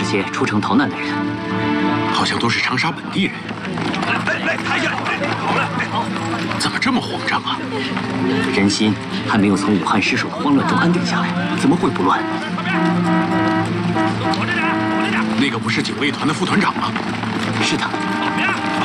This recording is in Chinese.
些出城逃难的人， 好像都是长沙本地人。 来，抬起来！好了，好。 怎么这么慌张啊？ 人心还没有从武汉失守的慌乱中安定下来，怎么会不乱？ 那个不是警卫团的副团长吗？ 是的，